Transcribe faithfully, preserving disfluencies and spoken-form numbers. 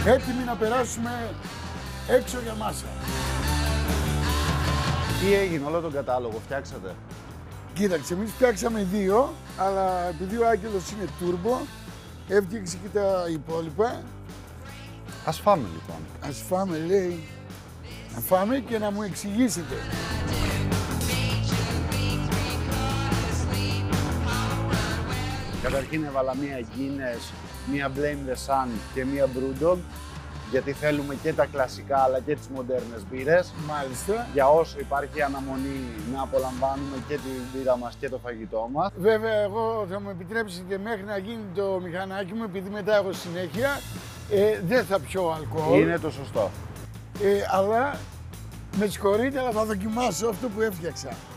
έτοιμοι να περάσουμε έξω για μάσα. Τι έγινε, όλο τον κατάλογο φτιάξατε? Κοίταξε, εμείς φτιάξαμε δύο, αλλά επειδή ο Άγγελος είναι τούρμπο, έφτιαξε και τα υπόλοιπα. Ας φάμε λοιπόν. Ας φάμε, λέει. Να φάμε και να μου εξηγήσετε. Καταρχήν έβαλα μία Guinness, μία Blame the Sun και μία Brewdog, γιατί θέλουμε και τα κλασικά αλλά και τις μοντέρνες μπύρες. Μάλιστα. Για όσο υπάρχει αναμονή να απολαμβάνουμε και την μπύρα μας και το φαγητό μας. Βέβαια, εγώ θα μου επιτρέψετε μέχρι να γίνει το μηχανάκι μου, επειδή μετά έχω συνέχεια, ε, δεν θα πιω αλκοόλ. Είναι το σωστό. Ε, αλλά με συγχωρείτε, αλλά θα δοκιμάσω αυτό που έφτιαξα.